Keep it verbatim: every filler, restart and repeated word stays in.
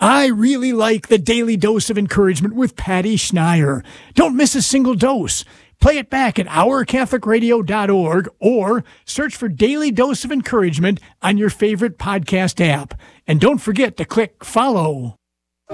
I really like the Daily Dose of Encouragement with Patty Schneier. Don't miss a single dose. Play it back at our catholic radio dot org or search for Daily Dose of Encouragement on your favorite podcast app. And don't forget to click follow.